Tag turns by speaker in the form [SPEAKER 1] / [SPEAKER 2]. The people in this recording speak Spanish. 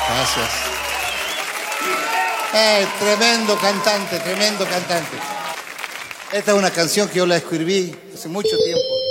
[SPEAKER 1] Gracias. Tremendo cantante, tremendo cantante. Esta es una canción que yo la escribí hace mucho tiempo.